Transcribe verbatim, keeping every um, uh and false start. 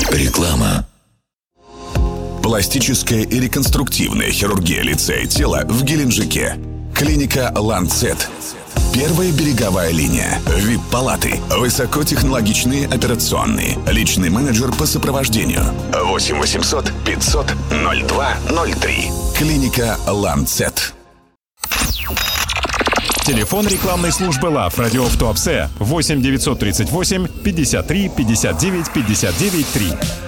Реклама. Пластическая и реконструктивная хирургия лица и тела в Геленджике. Клиника «Ланцет». Первая береговая линия. ви ай пи-палаты. Высокотехнологичные операционные. Личный менеджер по сопровождению. восемь восемьсот пятьсот ноль два ноль три. Клиника «Ланцет». Телефон рекламной службы ЛАВ Радиоф Туапсе восемь девятьсот тридцать восемь пятьдесят три пятьдесят девять пятьдесят девять три.